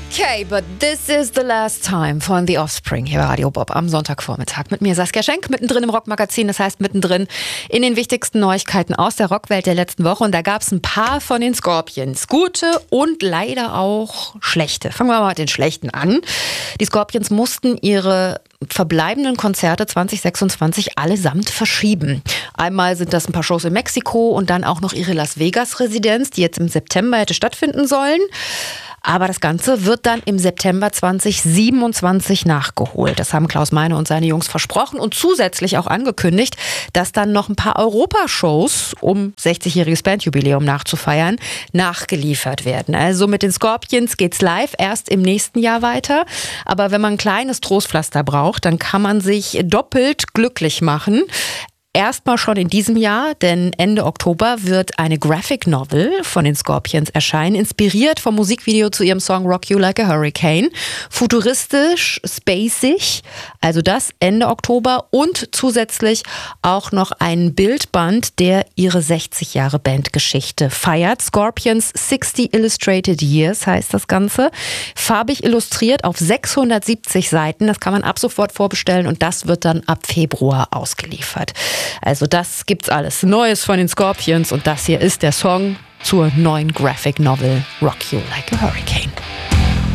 Okay, but this is the last time von The Offspring hier bei Radio Bob am Sonntagvormittag. Mit mir Saskia Schenk, mittendrin im Rockmagazin, das heißt mittendrin in den wichtigsten Neuigkeiten aus der Rockwelt der letzten Woche. Und da gab es ein paar von den Scorpions. Gute und leider auch schlechte. Fangen wir mal mit den schlechten an. Die Scorpions mussten ihre verbleibenden Konzerte 2026 allesamt verschieben. Einmal sind das ein paar Shows in Mexiko und dann auch noch ihre Las Vegas-Residenz, die jetzt im September hätte stattfinden sollen. Aber das Ganze wird dann im September 2027 nachgeholt. Das haben Klaus Meine und seine Jungs versprochen und zusätzlich auch angekündigt, dass dann noch ein paar Europashows, um 60-jähriges Bandjubiläum nachzufeiern, nachgeliefert werden. Also mit den Scorpions geht's live erst im nächsten Jahr weiter. Aber wenn man ein kleines Trostpflaster braucht, dann kann man sich doppelt glücklich machen. Erstmal schon in diesem Jahr, denn Ende Oktober wird eine Graphic Novel von den Scorpions erscheinen, inspiriert vom Musikvideo zu ihrem Song Rock You Like a Hurricane. Futuristisch, spacig, also das Ende Oktober und zusätzlich auch noch ein Bildband, der ihre 60 Jahre Bandgeschichte feiert. Scorpions 60 Illustrated Years heißt das Ganze. Farbig illustriert auf 670 Seiten, das kann man ab sofort vorbestellen und das wird dann ab Februar ausgeliefert. Also das gibt's alles Neues von den Scorpions und das hier ist der Song zur neuen Graphic Novel Rock You Like a Hurricane.